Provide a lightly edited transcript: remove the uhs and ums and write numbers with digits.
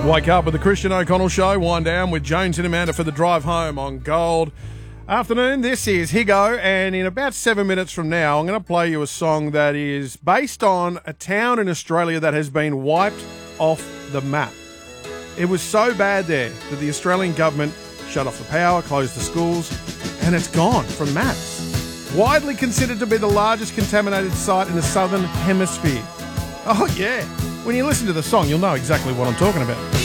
Wake up with the Christian O'Connell Show. Wind down with Jones and Amanda for the drive home on Gold Afternoon. This is Higo, and in about 7 minutes from now, I'm going to play you a song that is based on a town in Australia that has been wiped off the map. It was so bad there that the Australian government shut off the power, closed the schools, and it's gone from maps. Widely considered to be the largest contaminated site in the southern hemisphere. Oh yeah, when you listen to the song, you'll know exactly what I'm talking about.